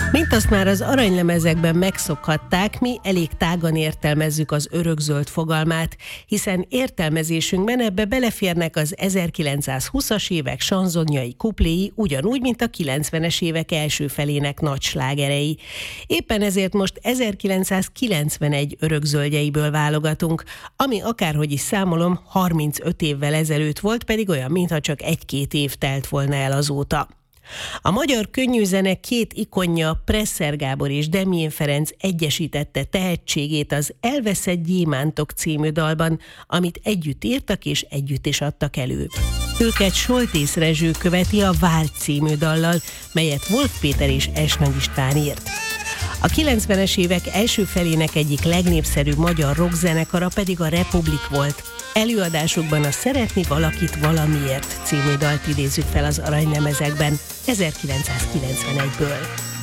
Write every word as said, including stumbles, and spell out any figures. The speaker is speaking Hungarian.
Mint azt már az aranylemezekben megszokhatták, mi elég tágan értelmezzük az örökzöld fogalmát, hiszen értelmezésünkben ebbe beleférnek az ezerkilencszázhúszas évek sanzonjai, kupléi, ugyanúgy, mint a kilencvenes évek első felének nagy slágerei. Éppen ezért most ezerkilencszázkilencvenegy örökzöldjeiből válogatunk, ami akárhogy is számolom, harmincöt évvel ezelőtt volt, pedig olyan, mintha csak egy-két év telt volna el azóta. A magyar könnyűzene két ikonja, Presser Gábor és Demjén Ferenc egyesítette tehetségét az Elveszett gyémántok című dalban, amit együtt írtak és együtt is adtak elő. Őket Soltész Rezső követi a Vált című dallal, melyet Wolf Péter és Esnagy István írt. A kilencvenes évek első felének egyik legnépszerűbb magyar rockzenekara pedig a Republik volt. Előadásukban a Szeretni valakit valamiért című dalt idézzük fel az aranylemezekben ezerkilencszázkilencvenegyből.